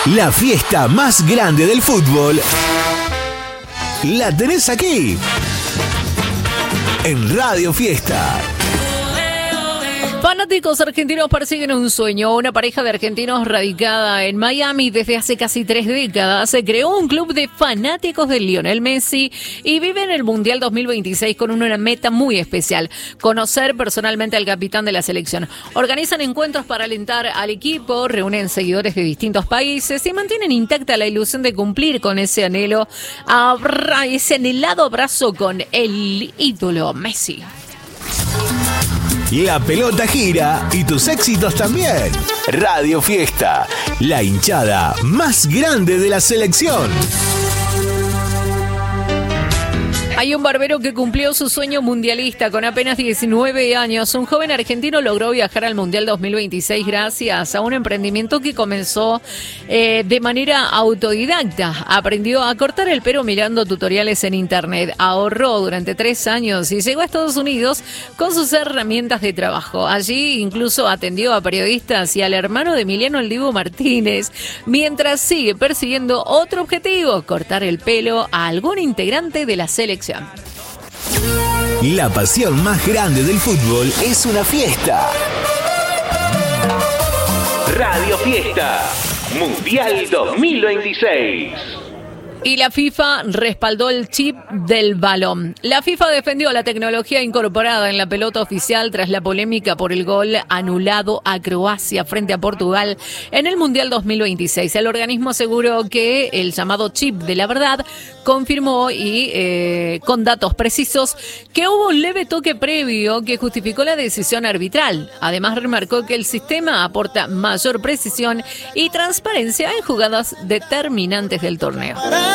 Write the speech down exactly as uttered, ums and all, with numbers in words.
La fiesta más grande del fútbol la tenés aquí, en Radio Fiesta. Fanáticos argentinos persiguen un sueño. Una pareja de argentinos radicada en Miami desde hace casi tres décadas se creó un club de fanáticos de Lionel Messi y viven el Mundial dos mil veintiséis con una meta muy especial: conocer personalmente al capitán de la selección. Organizan encuentros para alentar al equipo, reúnen seguidores de distintos países y mantienen intacta la ilusión de cumplir con ese anhelo, abra, ese anhelado abrazo con el ídolo Messi. La pelota gira y tus éxitos también. Radio Fiesta, la hinchada más grande de la selección. Hay un barbero que cumplió su sueño mundialista con apenas diecinueve años. Un joven argentino logró viajar al Mundial dos mil veintiséis gracias a un emprendimiento que comenzó eh, de manera autodidacta. Aprendió a cortar el pelo mirando tutoriales en internet. Ahorró durante tres años y llegó a Estados Unidos con sus herramientas de trabajo. Allí incluso atendió a periodistas y al hermano de Emiliano El Dibu Martínez, mientras sigue persiguiendo otro objetivo: cortar el pelo a algún integrante de la selección. La pasión más grande del fútbol es una fiesta. Radio Fiesta, Mundial dos mil veintiséis. Y la FIFA respaldó el chip del balón. La FIFA defendió la tecnología incorporada en la pelota oficial tras la polémica por el gol anulado a Croacia frente a Portugal en el Mundial dos mil veintiséis. El organismo aseguró que el llamado chip de la verdad confirmó y eh, con datos precisos que hubo un leve toque previo que justificó la decisión arbitral. Además, remarcó que el sistema aporta mayor precisión y transparencia en jugadas determinantes del torneo.